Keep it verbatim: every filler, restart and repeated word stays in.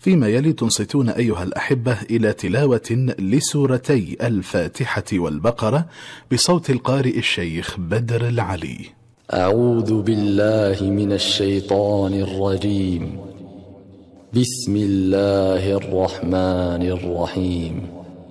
فيما يلي تنصتون أيها الأحبة إلى تلاوة لسورتي الفاتحة والبقرة بصوت القارئ الشيخ بدر العلي. أعوذ بالله من الشيطان الرجيم. بسم الله الرحمن الرحيم.